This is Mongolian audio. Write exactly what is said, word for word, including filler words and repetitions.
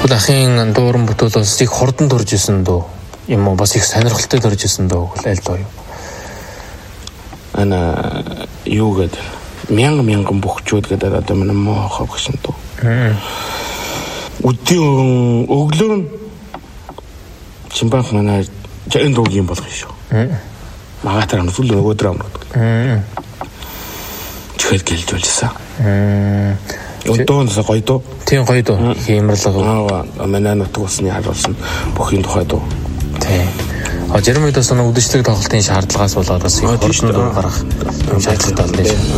Тэгвэл ахын дууран бүтүүл бас их хурдан төрж исэн дөө юм уу бас их сонирхолтой төрж исэн дөө аль доо юу. Ана юу гэдэг мянган мянган бөхчүүд гэдэг одоо манай моо хавгшин дөө. Өдөө өглөө чимбанх манай жин дуугийн болох шүү. Магатар нь зүл өгөөдөр амраад. Чихэл гэлж байлсан. Өдөөнөөс гоё доо. Тийм гоё доо. Хэмэрлэг. Аа манай нутг усны харуулсан бүхийн тухай доо. Тийм. А Жермидос нэг үдшилтэд тоглолтын шаардлагаас болоод бас их хурдан дуу гарах юм шаардлагатай байна.